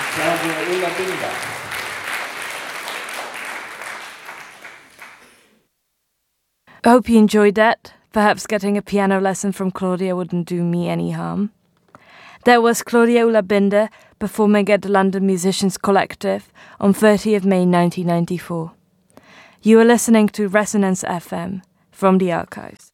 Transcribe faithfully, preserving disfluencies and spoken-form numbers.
Claudia Ulla Binder. I hope you enjoyed that. Perhaps getting a piano lesson from Claudia wouldn't do me any harm. That was Claudia Ulla Binder performing at the London Musicians Collective on thirtieth of May nineteen ninety-four. You are listening to Resonance F M from the archives.